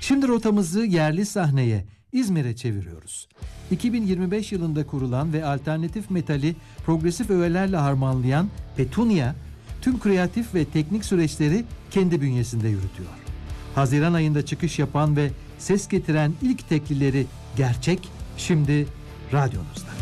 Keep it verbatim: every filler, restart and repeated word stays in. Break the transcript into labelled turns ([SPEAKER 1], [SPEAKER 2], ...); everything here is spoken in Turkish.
[SPEAKER 1] Şimdi rotamızı yerli sahneye, İzmir'e çeviriyoruz. iki bin yirmi beş yılında kurulan ve alternatif metali progresif öğelerle harmanlayan Petunia, tüm kreatif ve teknik süreçleri kendi bünyesinde yürütüyor. Haziran ayında çıkış yapan ve ses getiren ilk teklileri Gerçek şimdi radyonuzda.